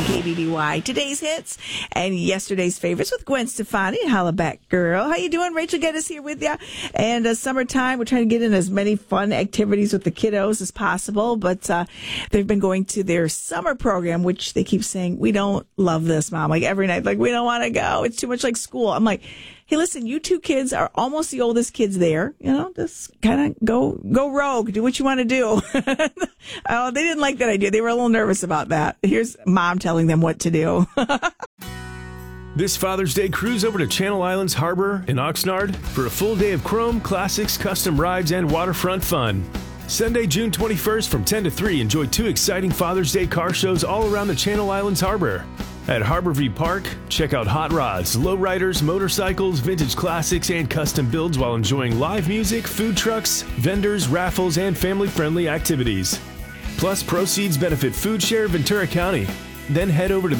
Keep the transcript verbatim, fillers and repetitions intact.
K B B Y. Today's hits and yesterday's favorites with Gwen Stefani, Holla Back Girl. How you doing? Rachel Geddes here with you. And uh, summertime, we're trying to get in as many fun activities with the kiddos as possible. But uh, they've been going to their summer program, which they keep saying, we don't love this, Mom. Like every night, like we don't want to go. It's too much like school. I'm like, hey, listen, you two kids are almost the oldest kids there. You know, just kind of go go rogue. Do what you want to do. Oh, they didn't like that idea. They were a little nervous about that. Here's Mom telling them what to do. This Father's Day, cruise over to Channel Islands Harbor in Oxnard for a full day of Chrome, classics, custom rides, and waterfront fun. Sunday, June twenty-first from ten to three, enjoy two exciting Father's Day car shows all around the Channel Islands Harbor. At Harborview Park, check out hot rods, lowriders, motorcycles, vintage classics, and custom builds while enjoying live music, food trucks, vendors, raffles, and family-friendly activities. Plus, proceeds benefit Food Share Ventura County. Then head over to